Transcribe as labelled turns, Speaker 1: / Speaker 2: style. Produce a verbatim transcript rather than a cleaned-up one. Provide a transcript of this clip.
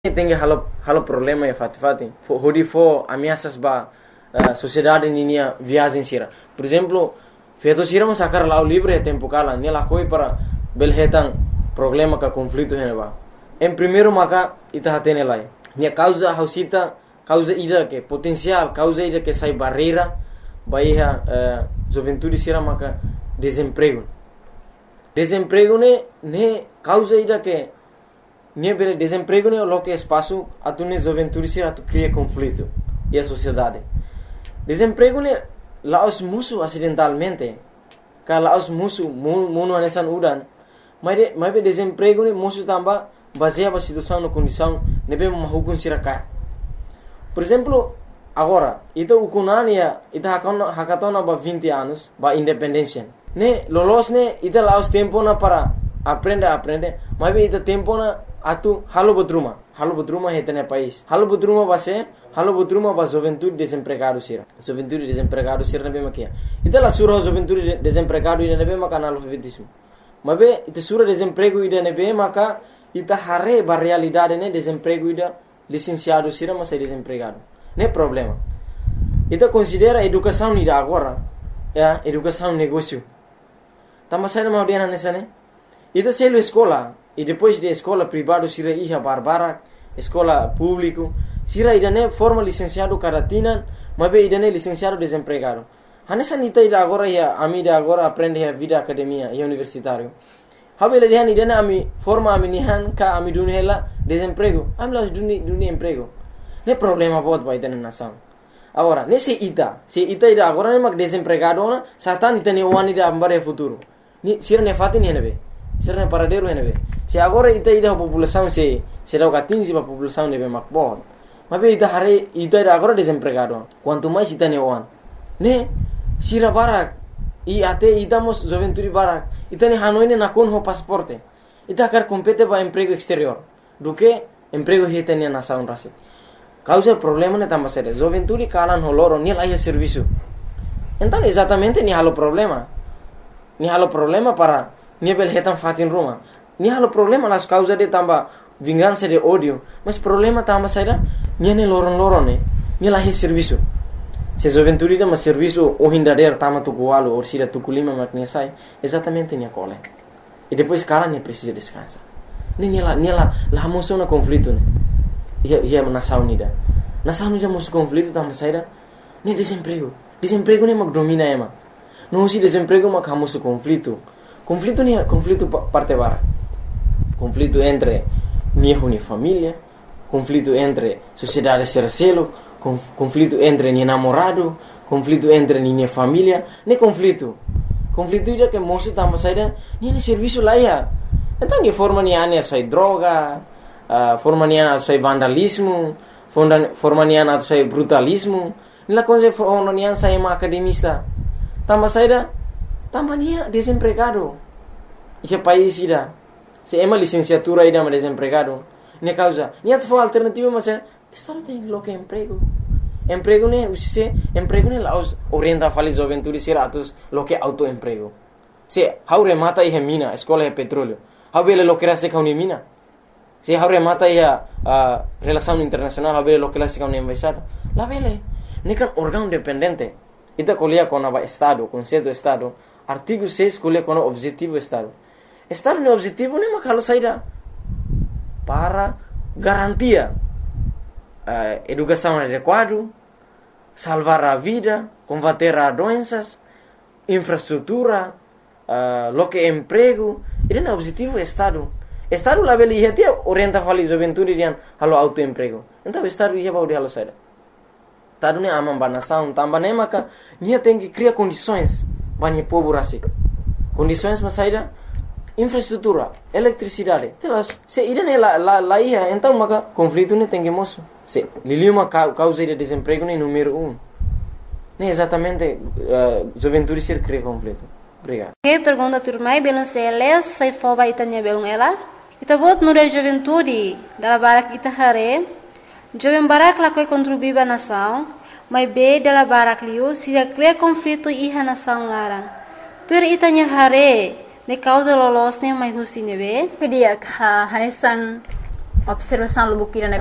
Speaker 1: Tem halo halo problema ya fati fati fo hodi fo ameaças ba uh, sociedade ninia viagem sira. Por exemplo, feito sira mo sacar lá o livre tempo kala ni la koi para belhetan problema ka conflito hene ba. Em primeiro maka ita hatene lai. Ni causa hausita causa ida que potencial causa ida que sai barreira baia uh, juventude sira maka desemprego. Desemprego ne ne causa ida que nem pelo desemprego nem o local espaço a tu nem juventude se a tu cria conflito e a sociedade. Desemprego nem lá os musu acidentalmente, que lá os musu muno anesan udan, mas de mas de desemprego nem musu tamba baseia a situação na condição nebe mahukun sirakat. Por exemplo, agora ita ukunania ita hakona hakatona ba vinte anos ba independência. Ne lolos ne ita lá os tempo na para aprende aprende, mas ita tempo na atu halo butruma halo butruma hetene país halo butruma base halo butruma ba juventude desempregado sira juventude desempregado sira nabe makia ita la sura juventude desempregado ida nabe maka analfabetismo mabe ita sura desemprego ida nabe maka ita hare ba realidade ne desemprego ida licenciado sira mas desempregado ne problema ita considera educação ida agora ya educação negócio tamba sai na audiana nessa ne ita selo escola e depois de escola privada sira iha barbara escola público sira idane forma licenciado caratina mabe idane licenciado desempregado hanesa nita ida agora ya amida agora aprende a vida academia e universitário habele dihan idane ami forma ami nihan ka ami dunela desemprego amla duni duni emprego ne problema bot ba idane nação agora nesse ita se ita ida agora ne mag desempregado na satan itane wani da ambare futuro ni sira ne fatin henebe sira ne paradeiro henebe se agora ita ida a população se será o atinge a população nebe makbon mas ita hare ita ida agora desempregado quanto mais ita ne on ne sira barak e até idamos juventude barak ita ne hanoine na con ho pasaporte ita quer compete para emprego exterior do que emprego hita ne nação rasi causa problema ne tamba sere juventude kalan holoro ni lá serviço então exatamente ni halo problema ni halo problema para nível hetan fatin ruma ni halo problema las causa de tamba vingança de ódio mas problema tamba saída ni ne loron loron ne ni lá serviço se juventude de mas serviço o hindader tama tu gualo ou sira tu culima mak ne sai exatamente ni cole e depois cara ne precisa descansar ni ni lá ni lá lá moção na conflito ne ia ia nação unida nação unida mos conflito tamba saída ni desemprego desemprego ne mag domina ema não se desemprego mak hamos conflito conflito ni conflito parte bara conflito entre niho ni família conflito entre sociedade sercelo conflito entre ni namorado conflito entre ni família ne conflito conflito ida que moço tamba saída ni ni serviço lá ya então ni forma ni ane sai droga uh, forma ni ane sai vandalismo forma ni ane sai brutalismo ni la coisa forma ni ane sai ma academista tamba saída tamba ni desempregado e país ida se é uma licenciatura ida mas desempregado ne causa ni atfo alternativa mas estado tem lo que emprego emprego ne usise emprego ne laos orienta fali juventude seratos lo que auto emprego se haure mata e mina escola e petróleo habele lo que era se kauni mina se haure mata e a uh, relação internacional habele lo que era se kauni embaixada la vele ne kan órgão dependente ita colia com a estado conceito estado artigo seis colia com o objetivo estado estado no objetivo nem makalo saída para garantia uh, educação adequada, salvar a vida, combater as doenças, infraestrutura, uh, lo que emprego, ele é o objetivo estado. Estado lá ele ia ter orienta fali juventude dian halo autoemprego. Então estado ia para o halo saída. Estado nem amam banação, tamba nem maka, nia tem que criar condições para povo rasi. Condições para saída infraestrutura, eletricidade. Telas, se ida ne la la la ia, então maka conflito ne tem que moço. Se liliuma causa de desemprego ne número um. Ne exatamente uh, juventude ser cria conflito. Obrigado.
Speaker 2: Que pergunta turma, belo se eles sai foba itanya belum ela. Ita bot no de juventude, dala barak ita hare. Jovem barak la koi contribuir ba nação, mas be dala barak liu se cria conflito iha nação larang. Tur itanya hare ne causa lolos ne mai husine be.
Speaker 3: Pedia ha hanesan observação lo bukira na